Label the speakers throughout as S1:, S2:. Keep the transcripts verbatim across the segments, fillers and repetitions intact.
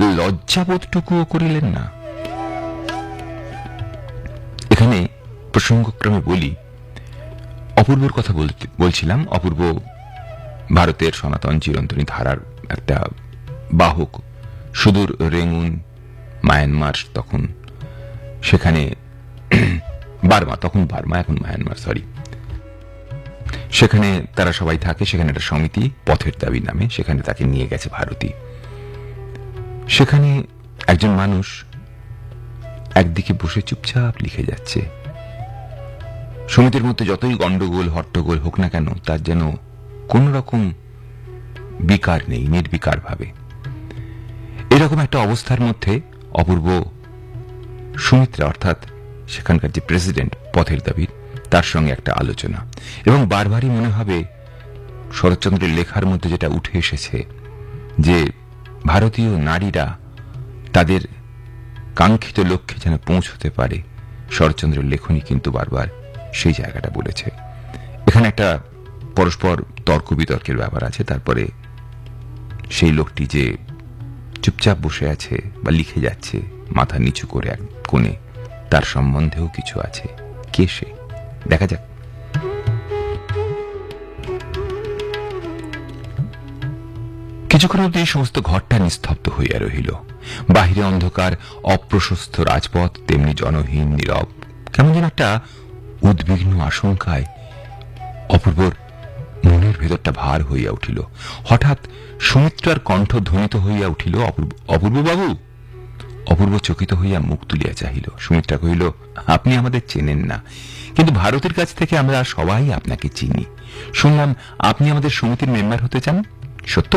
S1: লজ্জাবোধটুকুও করিলেন না? এখানে প্রসঙ্গক্রমে বলি, অপূর্বর কথা বলছিলাম। অপূর্ব ভারতের সনাতন চিরন্তনী ধারার একটা বাহক। সুদূর রেঙ্গুন, মায়ানমার, তখন সেখানে বার্মা, তখন বার্মা, এখন মায়ানমার, সরি, সেখানে তারা সবাই থাকে। সেখানে একটা সমিতি, পথের দাবি নামে, সেখানে তাকে নিয়ে গেছে ভারতী। সেখানে একজন মানুষ একদিকে বসে চুপচাপ লিখে যাচ্ছে। সমিতির মধ্যে যতই গন্ডগোল হট্টগোল হোক না কেন, তার যেন কোন রকম বিকার নেই, নির্বিকার ভাবে। এরকম একটা অবস্থার মধ্যে অপূর্ব সুমিত্রা, অর্থাৎ সেখানকার যে প্রেসিডেন্ট পথের দাবির, তার সঙ্গে একটা আলোচনা। এবং বারবারই মনে হবে শরৎচন্দ্রের লেখার মধ্যে যেটা উঠে এসেছে, যে ভারতীয় নারীরা তাদের কাঙ্ক্ষিত লক্ষ্যে যেন পৌঁছতে পারে। শরৎচন্দ্রের লেখনী কিন্তু বারবার সেই জায়গাটা বলেছে। এখানে একটা পরস্পর তর্ক বিতর্কের ব্যাপার আছে। তারপরে সেই লোকটি যে চুপচাপ বসে আছে বা লিখে যাচ্ছে মাথা নিচু করে এক কোণে, তার সম্বন্ধেও কিছু আছে। কে সে? দেখা যাক। কিছুক্ষণ অব্দি সমস্ত ঘরটা নিস্তব্ধ হইয়া রহিল। বাহিরে অন্ধকার, অপ্রশস্ত রাজপথ তেমনি জনহীন, নীরব। কেমন যেন একটা উদ্বিগ্ন আশঙ্কায় অপূর্বর মনের ভেতরটা ভার হইয়া উঠিল। হঠাৎ সুমিত্রার কণ্ঠ ধ্বনিত হইয়া উঠিল, অপূর্ব বাবু। অপূর্ব চকিত হইয়া মুখ তুলিয়া চাহিল। সুমিত্রা কহিল, আপনি আমাদের চেনেন না, কিন্তু ভারতের কাছ থেকে আমরা সবাই আপনাকে চিনি। শুনলাম আপনি আমাদের সমিতির মেম্বার হতে চান, সত্য?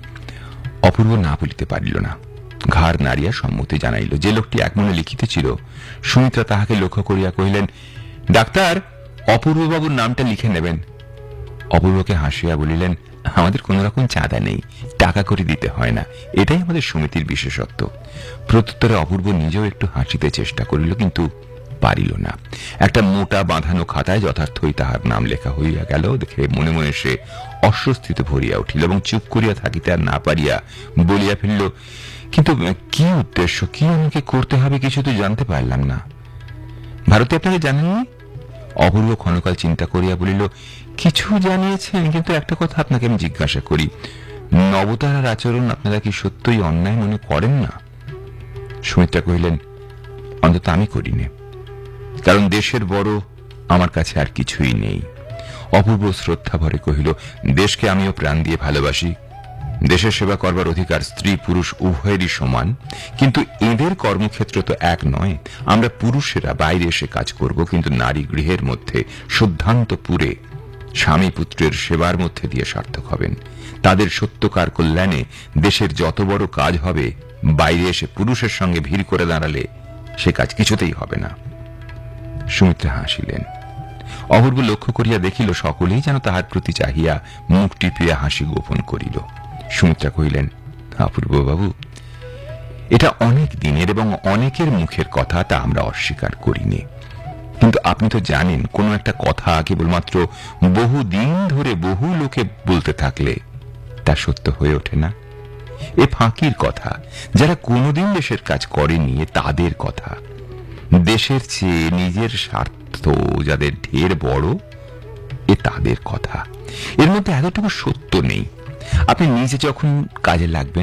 S1: অপূর্ব না বলিতে পারিল না, ঘাড় নাড়িয়া সম্মতি জানাইল। যে লোকটি এক মনে লিখিতেছিল, সুমিত্রা তাহাকে লক্ষ্য করিয়া কহিলেন, ডাক্তার, অপূর্ববাবুর নামটা লিখে নেবেন। অপূর্বকে হাসিয়া বলিলেন, আমাদের কোন রকম চাঁদা নেই, টাকা করে দিতে হয় না, এটাই আমাদের সমিতির বিশেষত্ব। প্রত্যুত্তরে অপূর্ব নিজেও একটু হাসিতে চেষ্টা করিল, কিন্তু পারিল না। একটা মোটা বাঁধানো খাতায় যথার্থই তাহার নাম লেখা হইয়া গেল দেখে মনে মনে সে অস্বস্তিতে ভরিয়া উঠিল এবং চুপ করিয়া থাকিতে আর না পারিয়া বলিয়া ফেলল, কিন্তু কি উদ্দেশ্য, কি আমাকে করতে হবে কিছু তো জানতে পারলাম না। ভারতে আপনাকে জানেননি? অপূর্ব ক্ষণকাল চিন্তা করিয়া বলিল, কিছু জানিয়েছেন, কিন্তু একটা কথা আপনাকে আমি জিজ্ঞাসা করি, নবতারার আচরণ আপনারা কি সত্যই অন্যায় মনে করেন না? সুমিত্রা কহিলেন, অন্তত আমি করিনি, কারণ দেশের বড় আমার কাছে আর কিছুই নেই। অপূর্ব শ্রদ্ধা ভরে কহিল, দেশকে আমিও প্রাণ দিয়ে ভালোবাসি। দেশের সেবা করবার অধিকার স্ত্রী পুরুষ উভয়েরই সমান, কিন্তু এদের কর্মক্ষেত্র তো এক নয়। আমরা পুরুষেরা বাইরে এসে কাজ করব, কিন্তু নারী গৃহের মধ্যে শুদ্ধান্ত পুরে স্বামী পুত্রের সেবার মধ্যে দিয়ে সার্থক হবেন। তাদের সত্যকার কল্যাণে দেশের যত বড় কাজ হবে, বাইরে এসে পুরুষের সঙ্গে ভিড় করে দাঁড়ালে সে কাজ কিছুতেই হবে না। সুমিত্রা হাসিলেন। অপূর্ব লক্ষ্য করিয়া দেখিল সকলেই যেন তাহার প্রতি চাহিয়া মুখ টিপিয়া হাসি গোপন করিল। সুমিত্রা কহিলেন, অপূর্ব বাবু, এটা অনেক দিনের এবং অনেকের মুখের কথা, তা আমরা অস্বীকার করিনি, কিন্তু আপনি তো জানেন কোন একটা কথা কেবলমাত্র বহু দিন ধরে বহু লোকে বলতে থাকলে তা সত্য হয়ে ওঠে না। এ ফাঁকির কথা, যারা কোনোদিন দেশের কাজ করেনি তাদের কথা। দেশের চেয়ে নিজের স্বার্থ যাদের ঢের বড়, এ তাদের কথা। এর মধ্যে এতটুকু সত্য নেই। আপনি নিজে যখন কাজে লাগবেন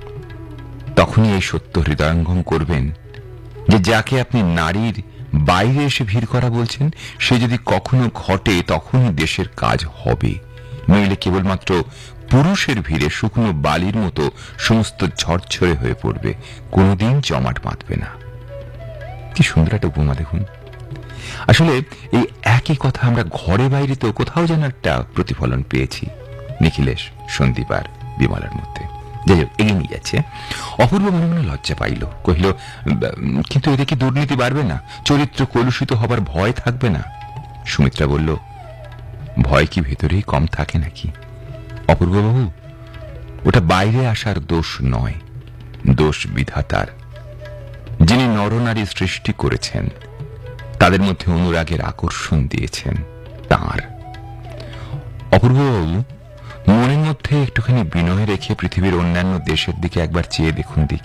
S1: তখনই এই সত্য হৃদয়ঙ্গম করবেন যে যাকে আপনি নারীর বাইরে এসে ভিড় করা বলছেন, সে যদি কখনো ঘটে তখনই দেশের কাজ হবে, নইলে কেবলমাত্র পুরুষের ভিড়ে শুকনো বালির মতো সমস্ত ঝরঝরে হয়ে পড়বে, কোনোদিন জমাট বাঁধবে না। কি সুন্দর একটা উপমা দেখুন। আসলে এই একই কথা আমরা ঘরে বাইরে তো কোথাও যেন একটা প্রতিফলন পেয়েছি, নিখিলেশ, সন্দীপ আর বিমলার মধ্যে। যাই হোক, এগিয়ে নিয়ে যাচ্ছে। অপূর্ব মনে মনে লজ্জা পাইল, কহিল, কিন্তু এতে কি দুর্নীতি বাড়বে না? চরিত্র কলুষিত হবার ভয় থাকবে না? সুমিত্রা বলল, ভয় কি ভেতরেই কম থাকে নাকি? অপূর্ববাবু, ওটা বাইরে আসার দোষ নয়, দোষ বিধাতার। যিনি নরনারী সৃষ্টি করেছেন, তাদের মধ্যে অনুরাগের আকর্ষণ দিয়েছেন তাঁর। অপূর্ববাবু, মনের মধ্যে একটুখানি বিনয় রেখে পৃথিবীর অন্যান্য দেশের দিকে একবার চেয়ে দেখুন দেখি।